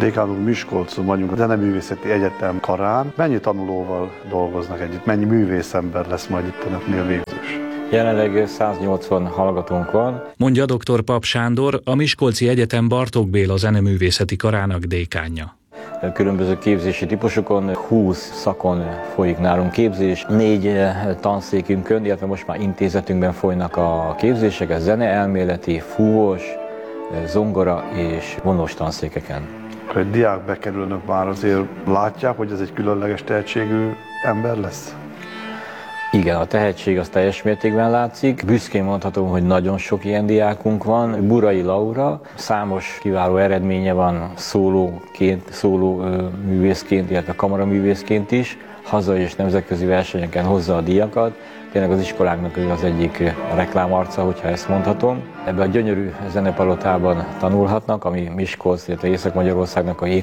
Dékánunk Miskolcon vagyunk a Zeneművészeti Egyetem karán. Mennyi tanulóval dolgoznak együtt? Mennyi művészember lesz majd itt önöknél végzős? Jelenleg 180 hallgatónk van. Mondja dr. Pap Sándor, a Miskolci Egyetem Bartók Béla Zeneművészeti Karának dékánja. Különböző képzési típusokon, 20 szakon folyik nálunk képzés, 4 tanszékünkön, illetve most már intézetünkben folynak a képzések, a zeneelméleti, fúvós, zongora és vonós tanszékeken. Egy diák bekerül, önök már azért látják, hogy ez egy különleges tehetségű ember lesz? Igen, a tehetség az teljes mértékben látszik. Büszkén mondhatom, hogy nagyon sok ilyen diákunk van. Burai Laura, számos kiváló eredménye van szóló művészként, illetve kamaraművészként is. Hazai és nemzetközi versenyeken hozza a díjakat. Tényleg az iskolánknak ő az egyik reklámarca, hogyha ezt mondhatom. Ebben a gyönyörű zenepalotában tanulhatnak, ami Miskolc, illetve Észak-Magyarországnak a